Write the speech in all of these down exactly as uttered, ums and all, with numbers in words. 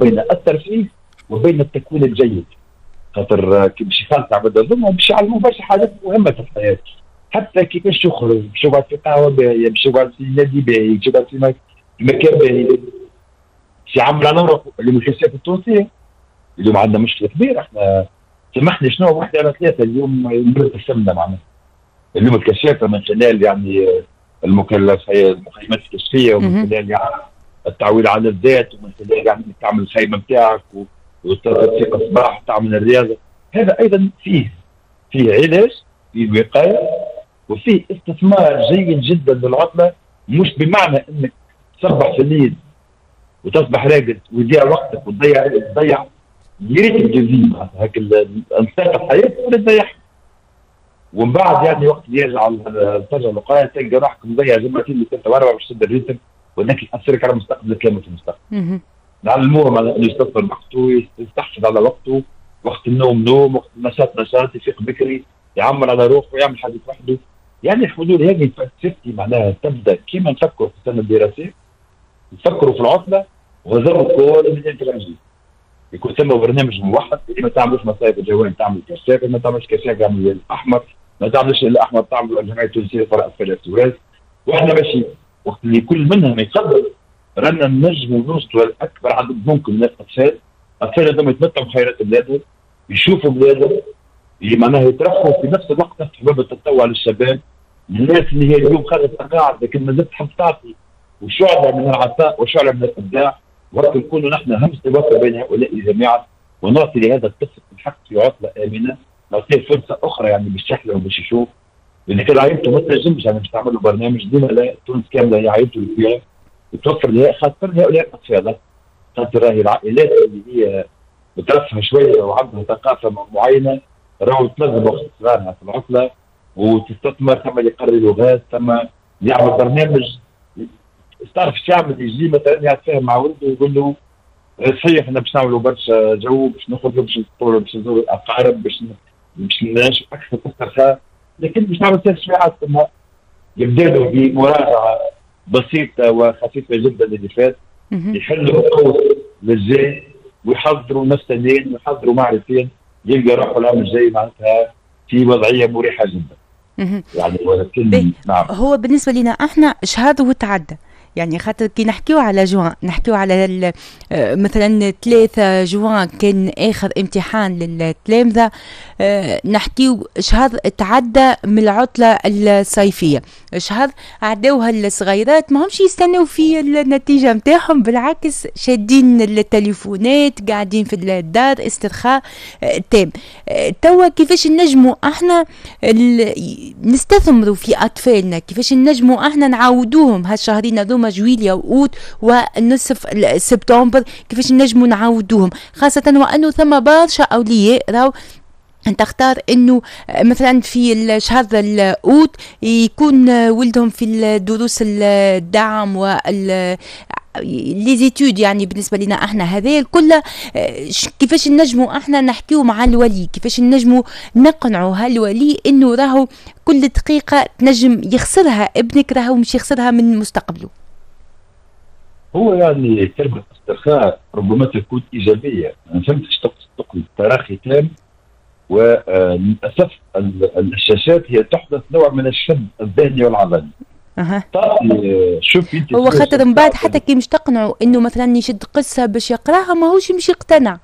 بين الترفيه وبين التكوين الجيد. خاطر كي باش يخلطوا عباد هذوما باش يعلموا برشا حاجات مهمه في الحياه، حتى كيفاش يخرج، باش يقعد في قهوه باهيه، باش يقعد في نادي باهي، باش يقعد في مكان باهي، باش يعمل على روحه. اليوم الكاسات التونسيه اليوم عندنا مشكله كبيره، احنا سمحني شنو واحده على ثلاثه اليوم مرض السمنه معناها. اليوم الكشافه من خلال يعني المكلف هي المخيمات الكشفيه، ومن خلال يعني التعويل على الذات، ومن خلال يعني تعمل الخيمه نتاعك وتنفيق الصباح وتعمل الرياضه. هذا ايضا فيه فيه علاج، فيه وقايه، وفيه استثمار جيد جدا للعطله. مش بمعنى انك تصبح سليم وتصبح راقد ويضيع وقتك وتضيع تضيع يا ريت تجزيه هاك انساق الحياه ولا تضيعها، ومن بعد يعني وقت يرجع ترجع الوقايه تلقى روحك مضيع جمعتين اللي ثلاثه واربعه باش تشد الريتم، وانك تاثرك على مستقبلك كامل في المستقبل. نعلموهم على انه يستثمر وقته، يستحفظ على وقته، وقت النوم نوم، وقت النشاط نشاط، يفيق بكري، يعمل على روحه ويعمل حاجه وحده. يعني الحلول هذه فلسفتي معناها تبدا كيما نفكروا في السنه الدراسيه، نفكروا في العطله وهذا كل اللي انت يكون ثم برنامج موحد. ما تعملوش مصايب الجوان، تعمل كشاف، ما تعملش كشاف تعمل الاحمر، ما تعملش الاحمر تعمل الجمعيه التونسيه للقراءه في الاسواق. واحنا ماشي وقت اللي كل منهم يقدر رانا نجموا نوصلوا لاكبر عدد ممكن من الاطفال. الاطفال هذوما يتمتعوا بخيرات بلادهم، يشوفوا بلادهم، معناها يترفعوا في نفس الوقت تحت باب التطوع للشباب. الناس اللي هي اليوم خرجت تقاعد لكن ما زالت تحب تعطي، وشعله من العطاء وشعله من الابداع. وقت نكونوا نحن همس الوقت بين هؤلاء جميعا، ونعطي لهذا الطفل الحق في عطله امنه، نعطيه فرصه اخرى يعني باش يحلم وباش يشوف. لان كان عيبته ما تنجمش يعني باش تعملوا برنامج ديما لا تونس كامله هي عيبته الكبيره توفر لها، خاصه هؤلاء الاطفال. خاطر راهي العائلات اللي هي بترفه شويه وعندها ثقافه معينه راهو تنظم وقت صغارها في العطله وتستثمر، ثم اللي يقري لغات، ثم يعمل برنامج. تعرف ايش يعمل؟ يجي مثلا يتفاهم مع ولده ويقول له صحيح احنا باش نعملوا برشا جو، باش نخرجوا، باش نفطروا، باش نزوروا الاقارب، باش باش نعيشوا اكثر استرخاء، لكن باش نعمل ثلاث ساعات ثم يبدا له بمراجعه بسيطه وخفيفه جدا اللي فات، يحلوا قوس للجاي ويحضروا نفسانيا ويحضروا معرفيا، يلقى روحه العام الجاي معناتها في وضعيه مريحه جدا. يعني ولكن نعم هو بالنسبه لنا احنا شهاده وتعدى. يعني خاطر كي نحكيو على جوان، نحكيو على مثلا ثلاثة جوان كان اخر امتحان للتلامذة، نحكيو شهر تعدى من العطلة الصيفية، شهر عداوها الصغيرات ما همش يستنوا في النتيجة متاعهم، بالعكس شادين التليفونات قاعدين في الدار استرخاء تام. توا كيفاش نجموا احنا نستثمروا في اطفالنا، كيفاش نجموا احنا نعودوهم هالشهرين هذوما جويليا وأوت ونصف سبتمبر، كيفاش نجموا نعودوهم، خاصة وأنه ثم برشا أولياء راو تختار انه مثلا في الشهر الاوت يكون ولدهم في الدروس الدعم وال ليزيتود. يعني بالنسبه لنا احنا هذا الكل كيفاش نجموا احنا نحكيو مع الولي، كيفاش نجموا نقنعوا هالولي انه راهو كل دقيقه تنجم يخسرها ابنك راهو مش يخسرها من مستقبله. هو يعني كلمه استرخاء ربما تكون ايجابيه، انا فهمتش تقصد تراخي تام، وللاسف الشاشات هي تحدث نوع من الشد الذهني والعضلي. أه. شوف انت هو خاطر من بعد حتى كي مش تقنعوا انه مثلا يشد قصه باش يقراها ما هوش مش يقتنع.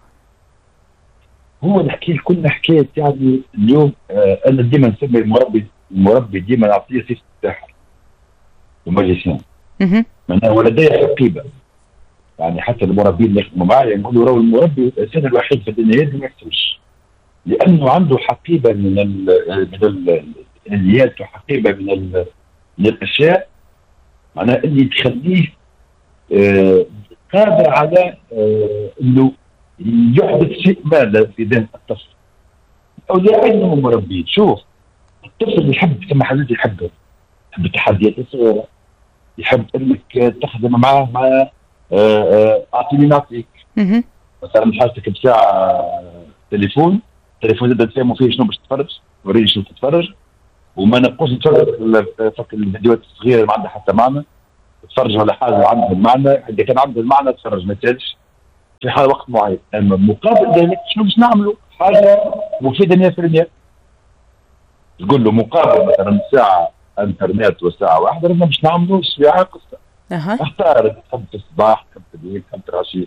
هو نحكي لكم حكايه يعني اليوم آه انا ديما نسمي المربي المربي ديما نعطيه صفه الساحر وماجيسيان. اها معناها ولدي حقيبه، يعني حتى المربين اللي يخدموا معايا يقولوا راهو المربي الانسان الوحيد في الدنيا هذه ما يكتبش، لانه عنده حقيبه من ال من الاليات وحقيبه من ال من الاشياء معناها اللي تخليه آه قادر على آه انه يحدث شيء ما في ذهن الطفل. اولياء عندهم مربين، شوف الطفل يحب كما حدث يحب يحب التحديات الصغيره، يحب انك تخدم معاه مع اعطيني نعطيك. مثلا حاجتك بساعه تليفون التليفون زاد تفهموا فيه شنو باش تتفرج، وريني شنو تتفرج، وما نبقوش نتفرج في الفيديوهات الصغيره اللي ما عندها حتى معنى، تتفرج على حاجه عندها المعنى، اذا كان عندها المعنى تتفرج ما تسالش. في حال وقت معين. اما مقابل ذلك شنو باش نعملوا؟ حاجه مفيده مية بالمية. تقول له مقابل مثلا ساعه انترنت وساعه واحده لازم باش نعملوا ساعه قصه. اها اختار تحب في الصباح، تحب في الليل، تحب في العشيه.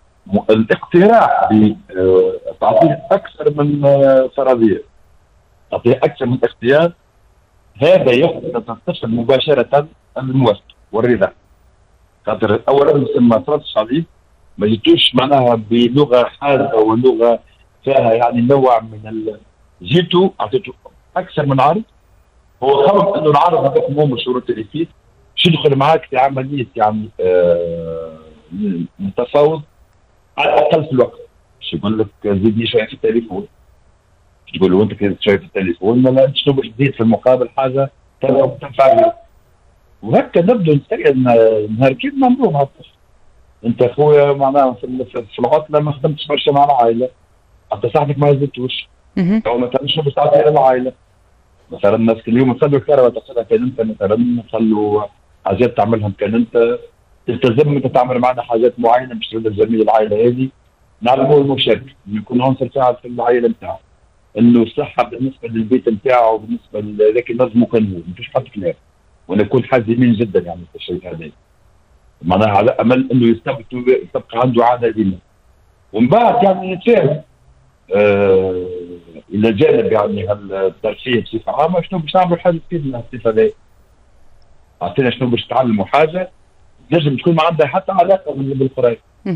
الاقتراع بتعطيه اكثر من فرضيه، تعطيه اكثر من اختيار. هذا يخلق الطفل مباشره الموافقه والرضا. خاطر اولا ما تردش عليه، ما جيتوش معناها بلغه حاده ولغه فيها يعني نوع من ال... جيتو اعطيته اكثر من عرض. هو خرج انه العرض هذاك مو من الشروط اللي فيه باش يدخل معاك في عمليه يعني آه متفاوض على الاقل في الوقت. باش يقول لك زيدني شويه في التليفون، تقول له انت كنت شويه في التليفون، لا شنو باش تزيد في المقابل حاجه تنفع. وهكا نبدو نتخيل نهار كيف نعملوه مع الطفل. انت اخويا معناها في, في العطله ما خدمتش برشا مع العائله، حتى صاحبك ما زدتوش او مثلا شنو باش تعطي للعائله. مثلا الناس كل يوم نخلوا الكهرباء تغسلها كان انت، مثلا نخلوا حاجات تعملها كان انت، تلتزم انت تعمل معنا حاجات معينه باش ترد جميع العائله هذه. نعلموه المشاركه، انه يكون عنصر فاعل في العائله نتاعه، انه الصحه بالنسبه للبيت نتاعه وبالنسبه لذاك ينظموا قانون، ما فيش حد كلام، ونكون حازمين جدا يعني في الشيء هذا. معناها على امل انه يستبقى تبقى عنده عاده ديما. ومن بعد يعني نتفاهم آه الى جانب يعني الترفيه بصفه عامه شنو باش نعملوا حاجه تفيدنا الصفه هذه. اعطينا شنو باش تعلموا حاجه لازم تكون ما عندها حتى علاقه بالقرايه.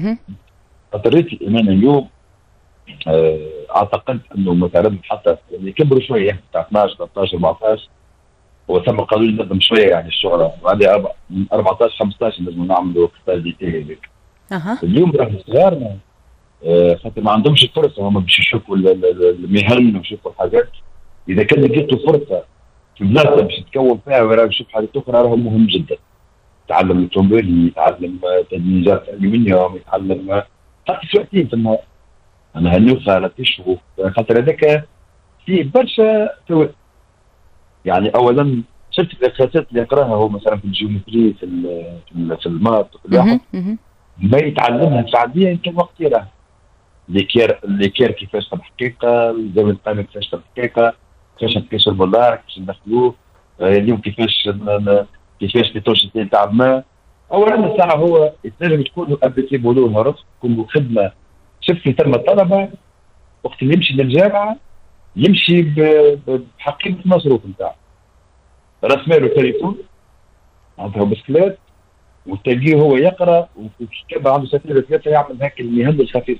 اضطريت الايمان اليوم آه اعتقد انه مثلا حتى اللي كبروا شويه بتاع اثناعش ثلاثطاش أربعطاش وثم قالوا لي نقدم شويه يعني الشهره بعد أربعطاش خمسطاش لازم نعملوا قتال ديتي هذيك. اها اليوم راهم صغارنا آه خاطر ما عندهمش الفرصه، هم باش يشوفوا المهن ويشوفوا الحاجات. اذا كان لقيتوا فرصه في بلاصه باش يتكون فيها ويراه يشوف حاجات اخرى راهم مهم جدا. يتعلم التومبيل، يتعلم تدريجات الالومنيوم، يتعلم حتى سواقتين في النهار. انا هنوخه لا تشوفوا خاطر هذاك فيه برشا فوائد. يعني اولا شفت الاساسات اللي يقراها هو مثلا في الجيومتري في ال في الماط في الواحد ما يتعلمها فعليا كان وقت يراها. ليكير ليكير كيفاش الحقيقه، الزاويه القائمه كيفاش الحقيقه، كيفاش نكسر البولار، كيفاش ندخلوه اليوم، كيفاش كيفاش في توشتين تاع الماء. اولا الساعه هو يتنجم تكون ابيتي بولو نهار تكون خدمه. شفت ثم الطلبه وقت اللي يمشي للجامعه يمشي بحقيقه المصروف نتاعه، راس ماله تليفون عنده بسكليت وتلقيه هو يقرا وكتاب عنده سفينه ثلاثه يعمل هيك المهن الخفيف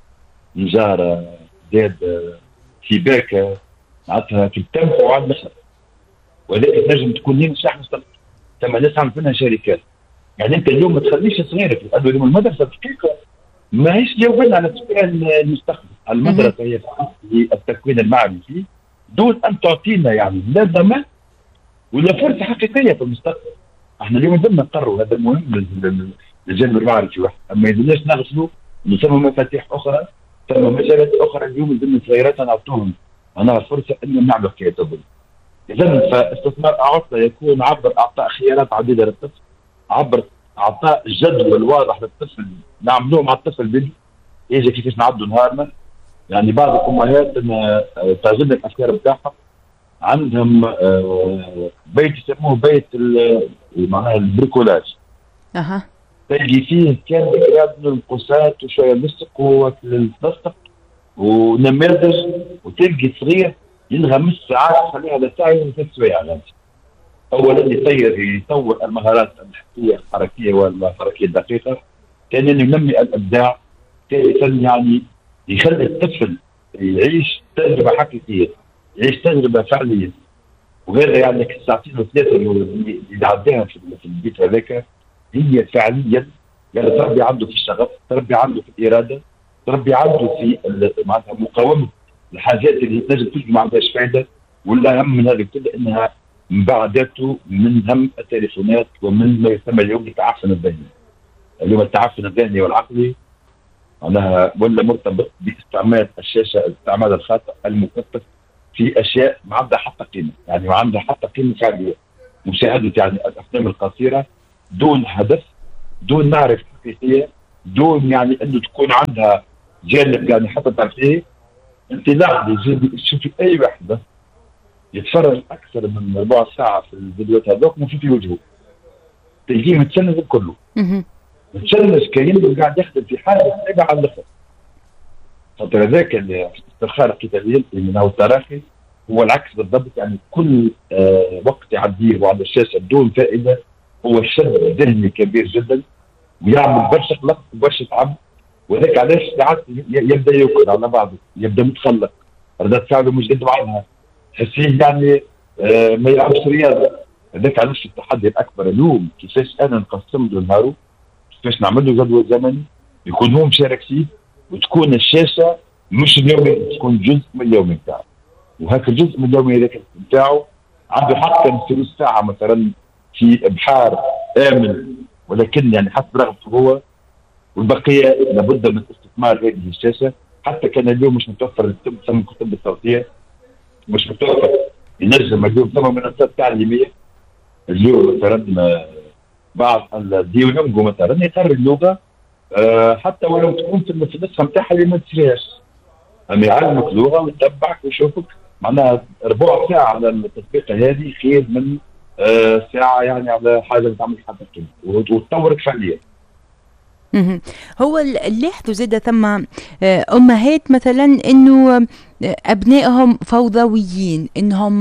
نجاره زاد سيباكه معناتها في التنفع وعلى النخل. وهذاك تنجم تكون هي مصلحه مستقبل. ثم ناس عملت منها شركات. يعني انت اليوم ما تخليش صغيرك لانه اليوم المدرسه الحقيقه ماهيش جاوبين على سؤال المستقبل. المدرسه هي التكوين المعرفي دون ان تعطينا يعني لا ضمان ولا فرصه حقيقيه في المستقبل. احنا اليوم لازم نقرروا هذا مهم للجانب المعرفي واحد، اما اذا ليش نغسلوا انه ثم مفاتيح اخرى ثم مجالات اخرى اليوم لازم صغيراتنا نعطوهم معناها فرصه انه نعملوا حكايه طبيه. اذا فاستثمار عطله يكون عبر اعطاء خيارات عديده للطفل، عبر اعطاء جدول واضح للطفل نعملوه مع الطفل بدري يجي كيفاش نعدوا نهارنا. يعني بعض الامهات تعجبني الافكار بتاعهم، عندهم بيت يسموه بيت معناها البريكولاج. اها تلقي فيه كان بكرات من القوسات وشويه لصق والبلاستيك ونمردج، وتلقي صغير ينغمس ساعات خليها لساعه وثلاث سوايع. يعني اولا يطير يطور المهارات الحسيه الحركيه والحركيه الدقيقه، ثانيا ينمي الابداع، ثالثا يعني يخلي الطفل يعيش تجربه حقيقيه، يعيش تجربه فعليه. وهذا يعني الساعتين وثلاثه اللي يعديها في البيت هذاك هي فعليا يعني تربي عنده في الشغف، تربي عنده في الاراده، تربي عنده في معناتها مقاومه الحاجات اللي تنجم تجي ما عندهاش فائده. والاهم من هذا كله انها انبعدته من هم التليفونات ومن ما يسمى اليوم بالتعفن الذهني. اليوم التعفن الذهني والعقلي معناها ولا مرتبط باستعمال الشاشه، الاستعمال الخاطئ المكثف في اشياء ما عندها حتى قيمه، يعني ما عندها حتى قيمه فعليه. مشاهده يعني الافلام القصيره دون هدف، دون معرفه حقيقيه، دون يعني انه تكون عندها جانب يعني حتى تعرفيه. انت لاحظي شوفي اي وحده يتفرج اكثر من ربع ساعه في الفيديوهات هذوك ما في وجهه تلقيه متشنج كله متشنج كأنه قاعد يخدم في حاجه صعبه على الاخر. خاطر هذاك اللي استرخاء القتاليين من هو التراخي هو العكس بالضبط، يعني كل آه وقت يعديه على الشاشه بدون فائده هو شد ذهني كبير جدا ويعمل برشا قلق وبرشا تعب. وذاك علاش ساعات يبدا ياكل على بعضه، يبدا متخلق، ردات فعله مش قد بعضها، تحسيه يعني آه ما يلعبش رياضه. هذاك علاش التحدي الاكبر اليوم كيفاش انا نقسم له نهاره، كيفاش نعمل له جدول زمني يكون هو مشارك فيه، وتكون الشاشه مش اليومي، تكون جزء من اليومي بتاعه. وهذا الجزء من اليومي هذاك بتاعه عنده حق كان ثلث ساعه مثلا في بحار امن، ولكن يعني حسب رغبته هو، والبقيه لابد من استثمار هذه الشاشه. حتى كان اليوم مش متوفر الكتب الكتب الصوتيه، مش متوفر، ينجم اليوم ثم منصات تعليميه. اليوم مثلا بعض الديولوجو مثلا يقرر اللغه أه حتى ولو تكون في النسخه نتاعها اللي ما تشريهاش، أم يعلمك لغه ويتبعك ويشوفك. معناها ربع ساعه على التطبيق هذه خير من أه ساعه يعني على حاجه تعمل حتى كلمه وتطورك فعليا. هو نلاحظوا زاد ثم امهات مثلا انه ابنائهم فوضويين، انهم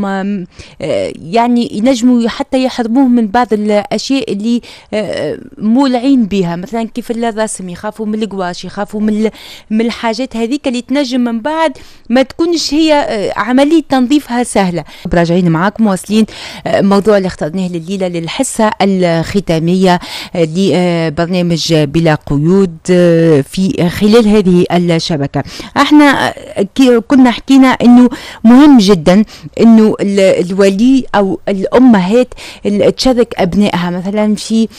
يعني ينجموا حتى يحرموهم من بعض الاشياء اللي مولعين بها، مثلا كيف الرسم، يخافوا من القواش، يخافوا من من الحاجات هذيك اللي تنجم من بعد ما تكونش هي عمليه تنظيفها سهله. راجعين معاكم مواصلين موضوع اللي اخترناه لليله للحصه الختاميه لبرنامج بلا قيود في خلال هذه الشبكه. احنا كنا حكينا انه مهم جدا انه الولي او الامهات تشارك ابنائها مثلا في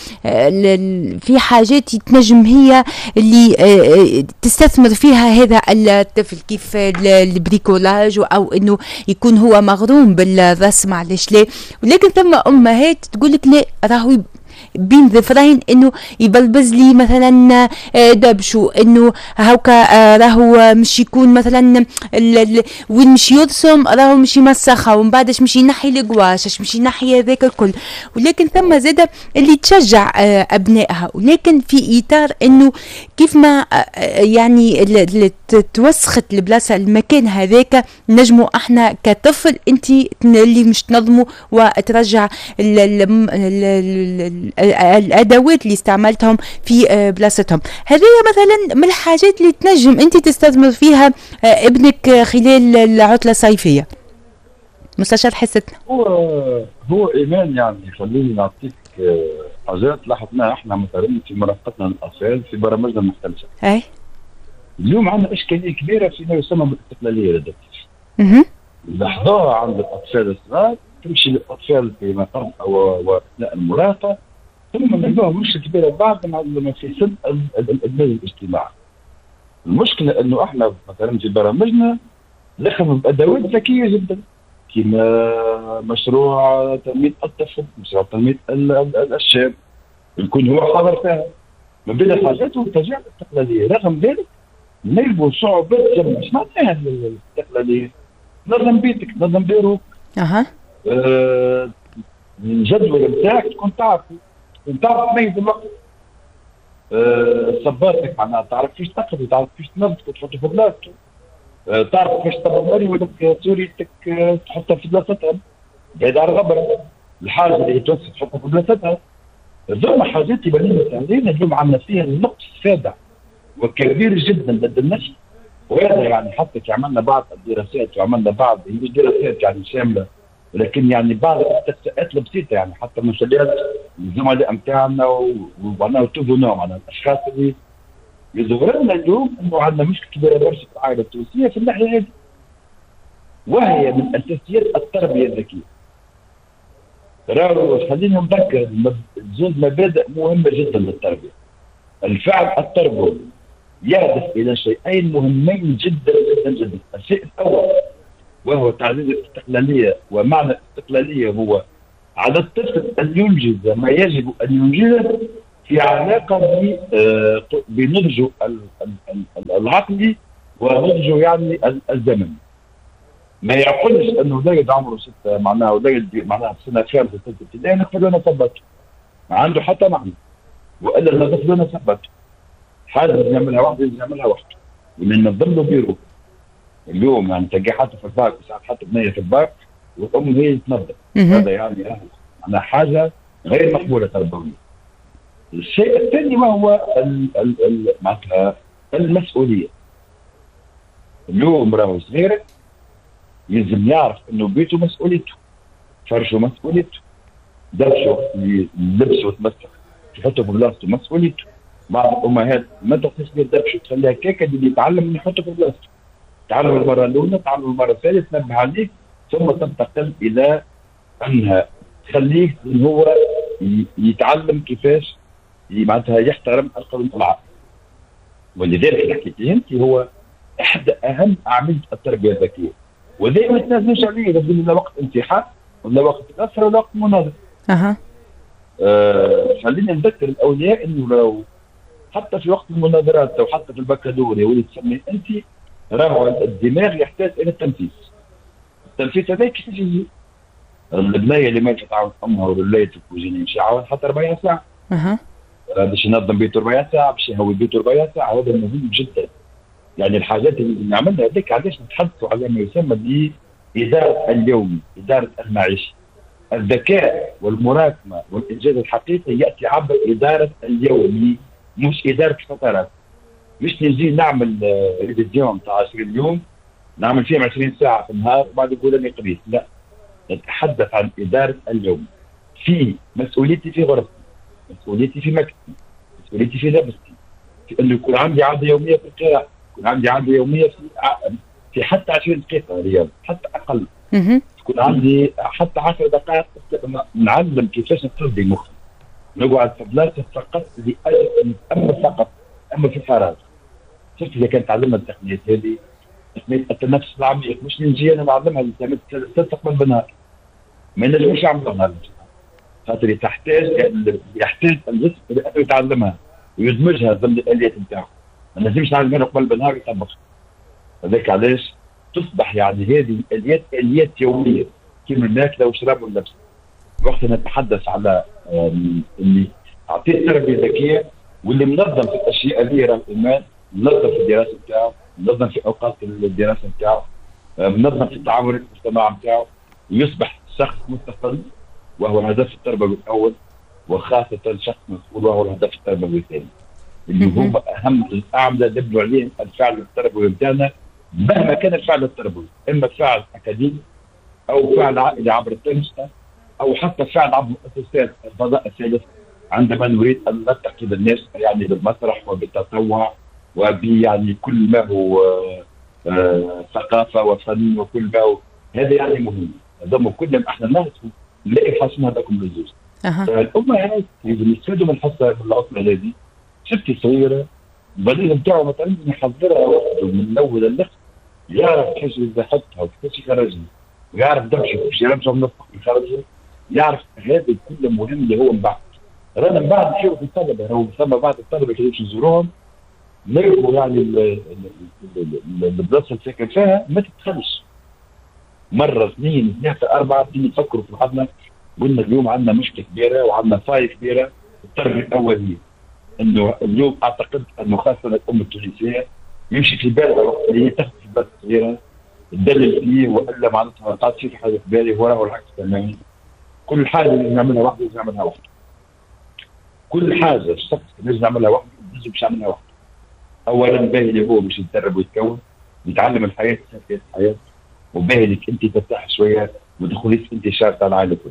في حاجات تنجم هي اللي تستثمر فيها هذا الطفل، كيف البريكولاج او انه يكون هو مغروم بالرسم، علاش لا. ولكن ثم امهات تقول لك لا، راهو بين ظفرين انه يبلبز لي مثلا دبشو، انه هاكا راهو مش يكون مثلا وين مش يرسم راهو مش يمسخها ومن بعدش مش ينحي القواش، مش ينحي هذاك الكل. ولكن ثم زاده اللي تشجع ابنائها، ولكن في اطار انه كيف ما يعني توسخت البلاصه المكان هذاك نجموا احنا كطفل انت اللي مش تنظموا وترجع ال ال ال الادوات اللي استعملتهم في بلاصتهم. هذه مثلا من الحاجات اللي تنجم انت تستثمر فيها ابنك خلال العطله الصيفيه. مستشار حصتنا هو هو ايمان، يعني خليني نعطيك حاجات لاحظناها احنا مثلا في مرافقتنا للاطفال في برامجنا المختلفه. اي اليوم عندنا اشكاليه كبيره فيما يسمى بالاستقلاليه لدى الطفل. لاحظوها عند الاطفال الصغار، تمشي للاطفال في مقام واثناء المراهقه، ثم عندهم مشكله كبيره بعد ما في سن الادمان الاجتماعي. المشكله انه احنا مثلا في برامجنا نخدم بادوات ذكيه جدا، كما مشروع تنميه الطفل، مشروع تنميه الشاب، يكون هو حاضر فيها. من بين الحاجات هو تشجيع الاستقلاليه. رغم ذلك نلقوا صعوبات جمع. ايش معناها الاستقلاليه؟ نظم بيتك، نظم بيروك. اها أه الجدول بتاعك تكون تعرف تكون تعرف تميز الوقت. أه صبارتك معناها تعرف كيف تقضي، تعرف كيف تنظف وتحطه في بلاصته. أه تعرف كيف تبرمري ولك سوريتك أه تحطها في بلاصتها بعيد عن الغبره. الحاجه اللي توسع تحطها في بلاصتها. ثم حاجات يبان لنا سهلين اليوم عندنا فيها نقص فادح وكبير جدا لدى النشء. وهذا يعني حتى كي عملنا بعض الدراسات وعملنا بعض مش دراسات يعني شامله، ولكن يعني بعض الاستقصاءات البسيطه، يعني حتى من خلال الزملاء نتاعنا ومعناها توفونا معناها الاشخاص اللي يظهر لنا اليوم انه عندنا مشكله كبيره برشا في العائله التونسيه في الناحيه هذه، وهي من اساسيات التربيه الذكيه. راهو خلينا نذكر زوج مبادئ مهمه جدا للتربيه. الفعل التربوي يهدف الى شيئين مهمين جدا جدا جدا. الشيء الاول وهو تعزيز الاستقلاليه، ومعنى الاستقلاليه هو على الطفل ان ينجز ما يجب ان ينجزه في علاقه ب- آه، بنضجه ال- ال- ال- العقلي ونضجه يعني ال- الزمني. ما يعقلش انه ولد عمره ستة معناها ولد معناها في سنه خامسه سته ابتدائي نقبل انا ثبته، ما عنده حتى معنى، والا نقبل انا ثبته. حاجه لازم يعملها واحد لازم يعملها وحده، وننظم له بيرو. اليوم يعني تلقى حتى في الباك ساعات حتى بنيه في الباك والام هي اللي تنظم. مهم. هذا يعني أنا حاجه غير مقبوله تربويا. الشيء الثاني وهو ال- ال- ال- معناتها المسؤوليه. اليوم راهو صغير يلزم يعرف انه بيته مسؤوليته، فرشه مسؤوليته، دبشه وقت اللي لبسه وتمسح يحطه في بلاصته مسؤوليته. بعض الامهات ما تعطيش له الدبش وتخليها كيكه اللي يتعلم انه يحطه في بلاصته. تعلم المره الاولى، تعلم المره الثالثه، تنبه عليه، ثم تنتقل الى انها تخليه ان هو ي- يتعلم كيفاش ي- معناتها يحترم القانون العام. ولذلك اللي حكيتي انت هو احدى اهم اعمده التربيه الذكيه، ودائما ما تنزلش عليه، لازم لنا وقت امتحان ولا وقت الاثر ولا وقت مناظره. اها. آه خلينا نذكر الاولياء انه لو حتى في وقت المناظرات او حتى في البكالوريا واللي تسميه انت، راهو الدماغ يحتاج الى التنفيذ. التنفيذ هذا كيف يجي؟ البنيه اللي ما تعاون امها وليتك وجيني يمشي يعاون حتى ربع ساعه. اها. آه، باش ينظم بيته ربع ساعه، باش يهوي بيته ربع ساعه، هذا مهم جدا. يعني الحاجات اللي نعملها هذيك علاش نتحدثوا على ما يسمى بإدارة اليوم، إدارة المعيشة. الذكاء والمراكمة والإنجاز الحقيقي يأتي عبر إدارة اليومي، مش إدارة فترات. مش نجي نعمل آه، ريفيزيون تاع عشرين يوم نعمل فيهم عشرين ساعة في النهار وبعد يقول أنا قبيل. لا، نتحدث عن إدارة اليوم. في مسؤوليتي في غرفتي، مسؤوليتي في مكتبي، مسؤوليتي في لبستي، في انه يكون عندي عاده يوميه في القراءه، يكون عندي عاده يوميه في ع- في حتى عشرين دقيقه رياضه، حتى اقل. مهم. يكون عندي حتى عشر دقائق نعلم كيفاش نقضي مخي. نقعد في بلاصه فقط لاجل ان نتامل فقط، اما في الفراغ. شفت اذا كانت تعلمنا التقنيات هذه، تقنيه التنفس العميق، مش نجي انا نعلمها تستقبل بالنهار، ما نجمش نعملها نهار. خاطر تحتاج يحتاج الجسم الى انه يتعلمها ويدمجها ضمن الاليات نتاعو. ما نجمش نعلمها قبل بالنهار يطبقها. هذاك علاش تصبح يعني هذه الاليات اليات يوميه كيما الماكله والشراب واللبس. وقت نتحدث على آم، اللي اعطيه تربيه ذكيه واللي منظم في الاشياء اللي راه الايمان، منظم في الدراسه نتاعو، منظم في اوقات الدراسه نتاعو، منظم في التعامل في المجتمع نتاعو، ويصبح شخص مستقل وهو الهدف التربوي الاول، وخاصه شخص مسؤول وهو الهدف التربوي الثاني. اللي مهم. هم اهم الاعمده اللي نبنوا عليه الفعل التربوي بتاعنا مهما كان الفعل التربوي، اما فعل اكاديمي او فعل عائلي عبر التنشئه او حتى فعل عبر مؤسسات الفضاء الثالث، عندما نريد ان نلتقي بالناس يعني بالمسرح وبالتطوع وب يعني كل ما هو آه، آه، ثقافه وفن وكل ما هو، هذا يعني مهم. هذا كلهم احنا نهدفوا نلاقي حاصلين هذاكم الزوج. اها. فالامهات يجب يستفيدوا من الحصه من العطله هذه. شفتي صغيره البليغ نتاعو مثلا يحضرها وحده من الاول للاخر، يعرف كيفاش يحطها وكيفاش يخرجها، ويعرف دمشه كيفاش يرمشها من الفوق يخرجها، يعرف هذا كله مهم اللي هو من بعد. رانا من بعد نشوفوا في الطلبه، راهو ثم بعض الطلبه كي يمشوا يزوروهم نلقوا يعني ال- ال- ال- ال- البلاصه اللي ساكن فيها ما تتخلش. مره اثنين ثلاثه اربعه بدنا نفكروا في بعضنا، قلنا اليوم عندنا مشكله كبيره وعندنا فاي كبيره التربيه الاوليه. انه اليوم اعتقد انه خاصه الام التونسيه يمشي في بالها وقت اللي هي تاخذ في بلد صغيره تدلل فيه والا معناتها قاعد في حاجه في بالي وراه العكس تماما. كل حاجه اللي نعملها وحده لازم نعملها وحده. كل حاجه الشخص لازم يعملها وحده لازم مش يعملها وحده. اولا باهي اللي هو باش يتدرب ويتكون يتعلم الحياه كيفيه الحياه، وباهي لك انت ترتاح شويه ما تدخليش انتشار تاع العائله كلها.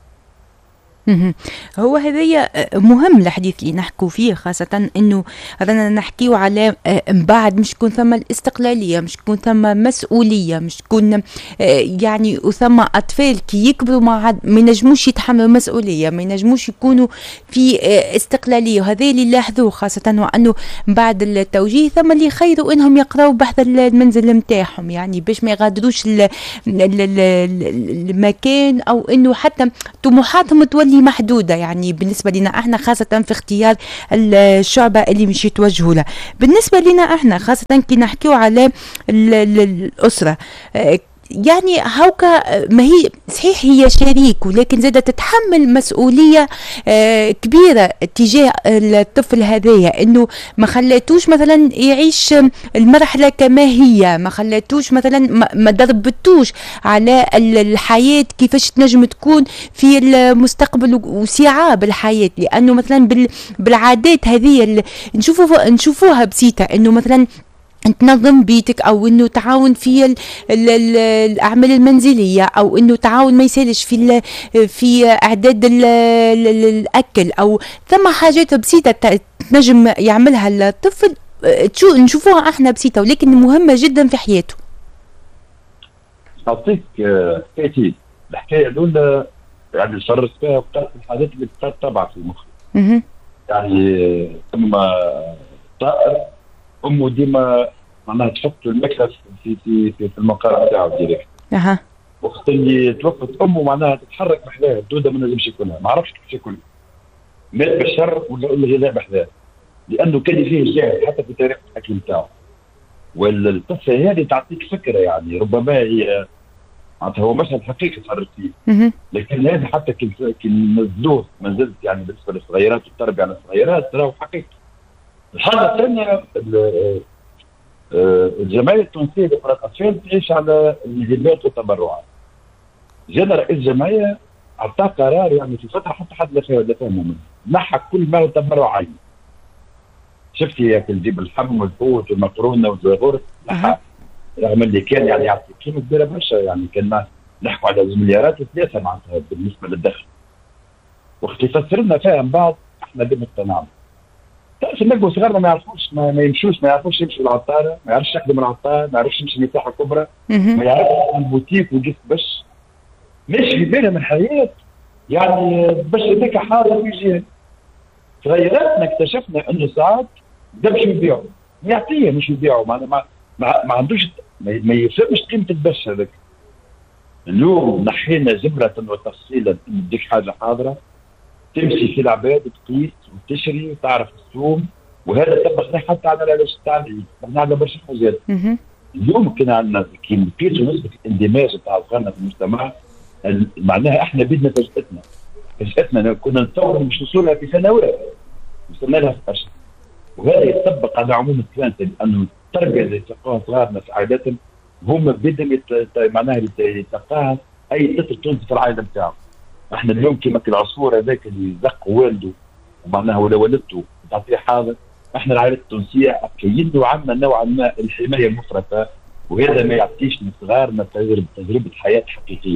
مهم. هو هذايا مهم الحديث اللي نحكوا فيه، خاصة انه رانا نحكيو على آه، من بعد مش تكون ثم الاستقلالية، مش تكون ثم مسؤولية، مش تكون آه، يعني وثم اطفال كي يكبروا ما عاد ما ينجموش يتحملوا مسؤولية، ما ينجموش يكونوا في آه، استقلالية. وهذا اللي لاحظوه، خاصة وانه بعد التوجيه ثم اللي يخيروا انهم يقراوا بحث المنزل نتاعهم، يعني باش ما يغادروش ال- ال- ال- ال- المكان، او انه حتى طموحاتهم تولي اللي محدودة يعني بالنسبة لنا احنا، خاصة في اختيار الشعبة اللي مش يتوجهوا لها. بالنسبة لنا احنا خاصة كي نحكيو على ال ال الأسرة، يعني هاوكا ما هي صحيح هي شريك، ولكن زادة تتحمل مسؤولية آه كبيرة تجاه الطفل هذايا، انه ما خلاتوش مثلا يعيش المرحلة كما هي، ما خلاتوش مثلا ما دربتوش على الحياة كيفاش تنجم تكون في المستقبل وصعاب الحياة، لانه مثلا بالعادات هذه نشوفوها نشوفوها بسيطة، انه مثلا تنظم بيتك، او انه تعاون في ال ال ال الاعمال المنزليه، او انه تعاون ما يسالش في في اعداد ال ال الاكل، او ثم حاجات بسيطه تنجم يعملها الطفل تشو نشوفوها احنا بسيطه، ولكن مهمه جدا في حياته. اعطيك حكايتي. الحكايه الاولى يعني صرت فيها وقت الحاجات اللي تتبع في المخ. يعني ثم طائر امه ديما معناها تحط المكلف في في في, في المقار نتاعو ديريكت. اها. وقت اللي توفت امه معناها تتحرك بحذاها، الدوده ما نجمش ياكلها، ما عرفش كيف ياكلها. مات بالشر ولا الغذاء بحذاها. لانه كان فيه جهل حتى في طريقه الاكل نتاعو. والقصه هذه تعطيك فكره، يعني ربما هي معناتها هو مشهد حقيقي تفرجت فيه. لكن هذا حتى كي كي نزلوه ما زلت يعني بالنسبه للصغيرات والتربيه على الصغيرات تراه حقيقي. الحاجه الثانيه الجمعيه التونسيه لكره الاطفال تعيش على الهبات والتبرعات. جانا رئيس الجمعيه اعطى قرار يعني في فتره حتى حد لا فهمه منه، نحى كل ما تبرع عيني. شفتي يا تجيب اللحم والفوت والمقرونه والزغور نحى، رغم اللي كان يعني يعطي قيمه كبيره برشا، يعني كان نحكوا على مليارات وثلاثه معناتها بالنسبه للدخل. وقت يفسر لنا فيها من بعد احنا اللي مقتنعنا. تعرف نلقوا صغارنا ما يعرفوش ما, ما يمشوش، ما يعرفوش يمشوا العطاره، ما يعرفش يخدم العطار، ما يعرفش يمشي مساحه كبرى، ما يعرفش البوتيك ويجيب باش ماشي في بالهم الحياه، يعني باش هذاك حاضر ويجي. تغيراتنا اكتشفنا انه ساعات ده مش يبيعوا، يعطيه مش يبيعوا، ما ما ما, ما عندوش ما, ما يفهمش قيمه البش هذاك. اليوم نحينا جمله وتفصيلا نديك حاجه حاضره، تمشي في العباد تقيس وتشري وتعرف السوم، وهذا طبقناه حتى على العلاج التعليمي، طبقناه على برشا حاجات. اليوم كان عندنا كي نقيسوا نسبه الاندماج بتاع صغارنا في المجتمع، معناها احنا بدنا فجأتنا فجأتنا كنا نتصور مش نوصلها في سنوات، وصلنا لها في اشهر. وهذا يطبق على عموم التوانسه، لانه التربيه اللي يتلقاها صغارنا في عائلاتهم هم بدهم معناها يتلقاها اي طفل تونسي في العائله بتاعه. احنا اليوم كيما العصفور هذاك اللي زق والده ومعناها ولا والدته تعطيه حاضر، احنا العائلات التونسيه كينوا عندنا نوعا ما الحمايه المفرطه، وهذا ما يعطيش لصغارنا تجربه تجربه حياه حقيقيه.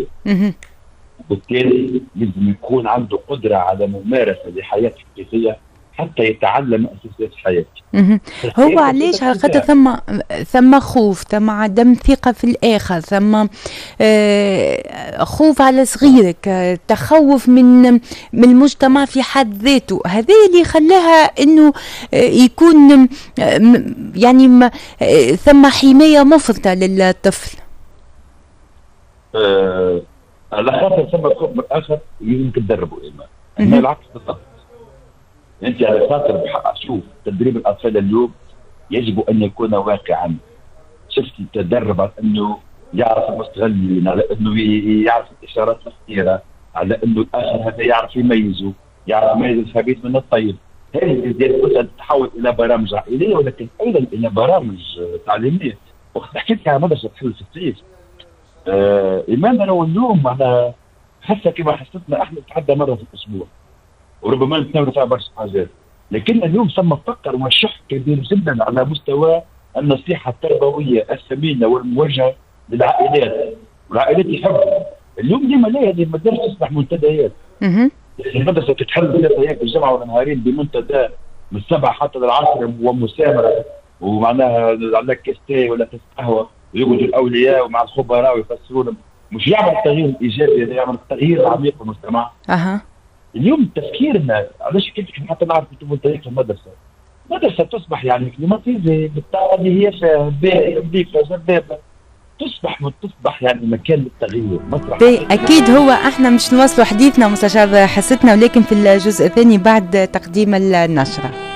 وبالتالي لازم يكون عنده قدره على ممارسه لحياه حقيقيه حتى يتعلم اساسيات الحياه. هو علاش على خاطر ثم ثم خوف، ثم عدم ثقه في الاخر، ثم آه خوف على صغيرك، آه تخوف من من المجتمع في حد ذاته. هذا اللي خلاها انه آه يكون آه يعني آه ثم حمايه مفرطه للطفل. آه على خاطر ثم خوف من الاخر يمكن تدربوا ايمان. احنا العكس بالضبط. انت على خاطر شوف تدريب الاطفال اليوم يجب ان يكون واقعا. شفتي تدرب على انه يعرف المستغلين، على انه يعرف الاشارات الاخيره، على انه الاخر هذا يعرف يميزه، يعرف يميز الخبيث من الطيب. هذه الازدياد تتحول الى برامج عائليه، ولكن ايضا الى برامج تعليميه. وقت حكيت على مدرسه حل في الصيف آه ايمان انا واليوم معنا حتى كما حسيتنا احنا نتحدى مره في الاسبوع، وربما نتناول فيها برشا حاجات، لكن اليوم ثم فقر وشح كبير جدا على مستوى النصيحه التربويه الثمينه والموجهه للعائلات، والعائلات يحبوا. اليوم ديما لا هذه المدارس تصبح منتديات. المدرسه تتحل ثلاث ايام في الجمعه ولا نهارين بمنتدى من السبعه حتى للعصر ومسامره، ومعناها على كاستي ولا كاس قهوه، ويقعدوا الاولياء ومع الخبراء ويفسروا لهم، مش يعمل التغيير الايجابي، هذا يعمل التغيير العميق في المجتمع. اها اليوم تفكيرنا علاش كيف حتى نعرف انتم طريقه في المدرسه. المدرسه تصبح يعني كليماتيزي بالطاقه اللي هي فيها باهيه نظيفه جذابه، تصبح تصبح يعني مكان للتغيير، مسرح. اكيد. هو احنا مش نواصلوا حديثنا مستشار حصتنا، ولكن في الجزء الثاني بعد تقديم النشره.